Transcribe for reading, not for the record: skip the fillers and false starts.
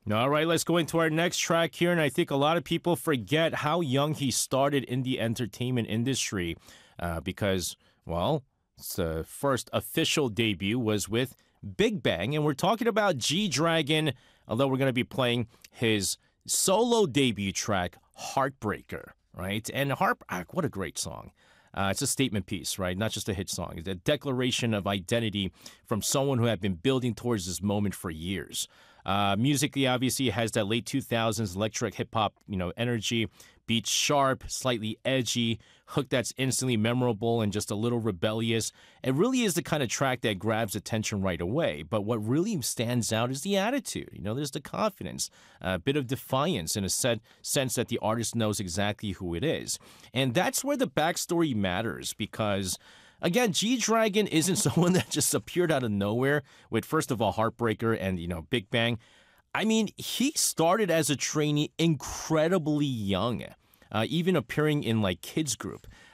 All right, let's go into our next track here. And I think a lot of people forget how young he started in the entertainment industry because, well, the first official debut was with Big Bang. And we're talking about G Dragon, although we're going to be playing his solo debut track, Heartbreaker, right? And what a great song. It's a statement piece, right? Not just a hit song. It's a declaration of identity from someone who had been building towards this moment for years. Musically, obviously, it has that late 2000s electric hip hop, energy. Beats sharp, slightly edgy, hook that's instantly memorable and just a little rebellious. It really is the kind of track that grabs attention right away. But what really stands out is the attitude. There's the confidence, a bit of defiance in a sense that the artist knows exactly who it is. And that's where the backstory matters because again, G Dragon isn't someone that just appeared out of nowhere with, first of all, Heartbreaker and, Big Bang. I mean, he started as a trainee incredibly young, even appearing in like kids group.